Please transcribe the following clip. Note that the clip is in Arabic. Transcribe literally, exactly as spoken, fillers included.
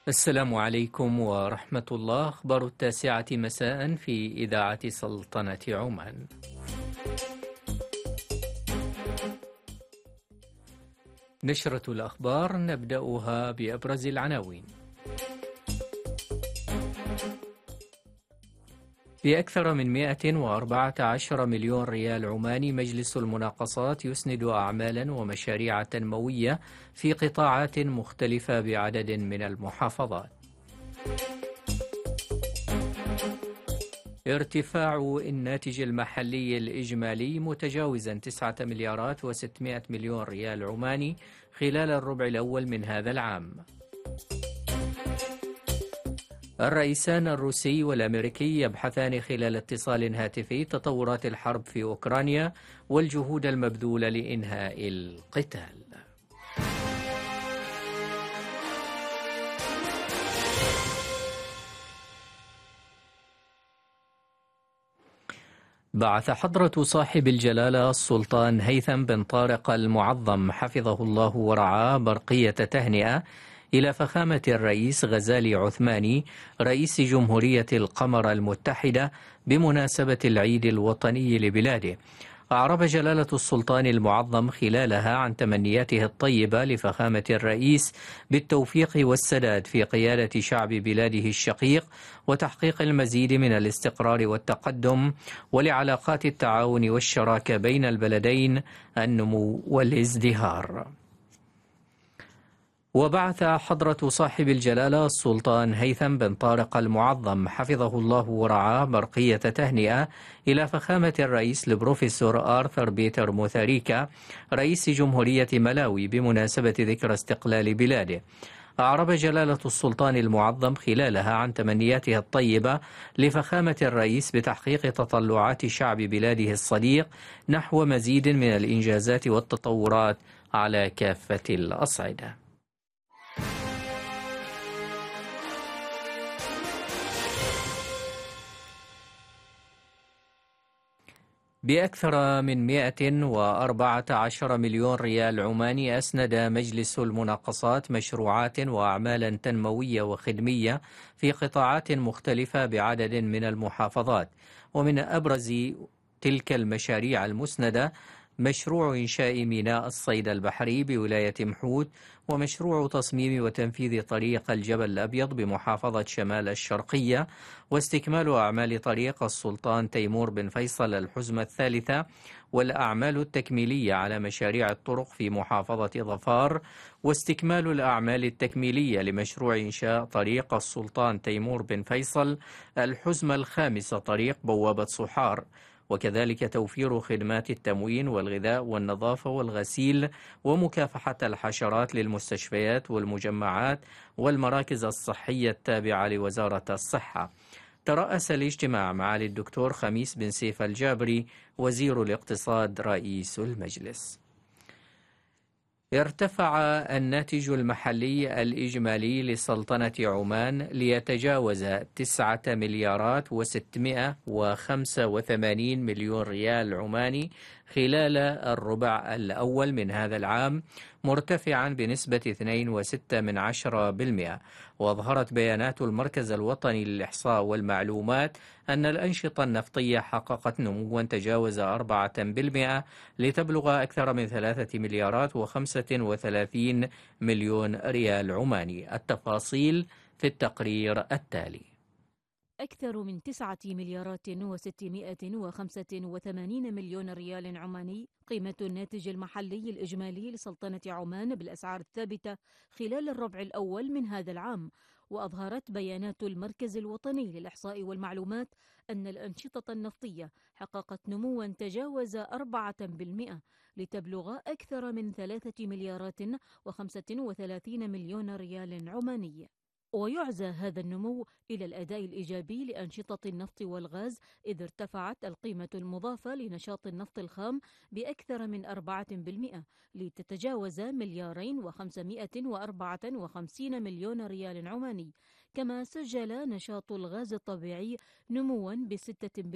السلام عليكم ورحمة الله. أخبار التاسعة مساء في إذاعة سلطنة عمان. نشرة الأخبار نبدأها بأبرز العناوين. بأكثر من مئة وأربعة عشر مليون ريال عماني مجلس المناقصات يسند أعمالا ومشاريع تنموية في قطاعات مختلفة بعدد من المحافظات. ارتفاع الناتج المحلي الإجمالي متجاوزا تسعة مليارات وستمائة مليون ريال عماني خلال الربع الأول من هذا العام. الرئيسان الروسي والأمريكي يبحثان خلال اتصال هاتفي تطورات الحرب في أوكرانيا والجهود المبذولة لإنهاء القتال. بعث حضرة صاحب الجلالة السلطان هيثم بن طارق المعظم حفظه الله ورعاه برقية تهنئة إلى فخامة الرئيس غزالي عثماني رئيس جمهورية القمر المتحدة بمناسبة العيد الوطني لبلاده. أعرب جلالة السلطان المعظم خلالها عن تمنياته الطيبة لفخامة الرئيس بالتوفيق والسداد في قيادة شعب بلاده الشقيق وتحقيق المزيد من الاستقرار والتقدم، ولعلاقات التعاون والشراكة بين البلدين النمو والازدهار. وبعث حضرة صاحب الجلالة السلطان هيثم بن طارق المعظم حفظه الله ورعاه برقية تهنئة إلى فخامة الرئيس البروفيسور آرثر بيتر موثاريكا رئيس جمهورية ملاوي بمناسبة ذكرى استقلال بلاده. أعرب جلالة السلطان المعظم خلالها عن تمنياته الطيبة لفخامة الرئيس بتحقيق تطلعات شعب بلاده الصديق نحو مزيد من الإنجازات والتطورات على كافة الأصعدة. بأكثر من مئة وأربعة عشر مليون ريال عماني أسند مجلس المناقصات مشروعات وأعمالا تنموية وخدمية في قطاعات مختلفة بعدد من المحافظات. ومن أبرز تلك المشاريع المسندة مشروع إنشاء ميناء الصيد البحري بولاية محوت، ومشروع تصميم وتنفيذ طريق الجبل الأبيض بمحافظة شمال الشرقية، واستكمال أعمال طريق السلطان تيمور بن فيصل الحزمة الثالثة، والأعمال التكميلية على مشاريع الطرق في محافظة ظفار، واستكمال الأعمال التكميلية لمشروع إنشاء طريق السلطان تيمور بن فيصل الحزمة الخامسة طريق بوابة صحار، وكذلك توفير خدمات التموين والغذاء والنظافة والغسيل ومكافحة الحشرات للمستشفيات والمجمعات والمراكز الصحية التابعة لوزارة الصحة. ترأس الاجتماع معالي الدكتور خميس بن سيف الجابري وزير الاقتصاد رئيس المجلس. ارتفع الناتج المحلي الإجمالي لسلطنة عمان ليتجاوز تسعة مليارات وستمائة وخمسة وثمانين مليون ريال عماني خلال الربع الأول من هذا العام، مرتفعا بنسبة اثنين فاصلة ستة من عشرة بالمئة. وأظهرت بيانات المركز الوطني للإحصاء والمعلومات أن الأنشطة النفطية حققت نموا تجاوز أربعة بالمئة لتبلغ أكثر من ثلاثة مليارات وخمسة وثلاثين مليون ريال عماني. التفاصيل في التقرير التالي. أكثر من تسعة مليارات وستمائة وخمسة وثمانين مليون ريال عماني قيمة الناتج المحلي الإجمالي لسلطنة عمان بالأسعار الثابتة خلال الربع الأول من هذا العام. وأظهرت بيانات المركز الوطني للإحصاء والمعلومات أن الأنشطة النفطية حققت نموا تجاوز أربعة بالمئة لتبلغ أكثر من ثلاثة مليارات وخمسة وثلاثين مليون ريال عماني. ويعزى هذا النمو إلى الأداء الإيجابي لأنشطة النفط والغاز، إذ ارتفعت القيمة المضافة لنشاط النفط الخام بأكثر من أربعة بالمئة لتتجاوز مليارين وخمسمائة وأربعة وخمسين مليون ريال عماني. كما سجل نشاط الغاز الطبيعي نموا بستة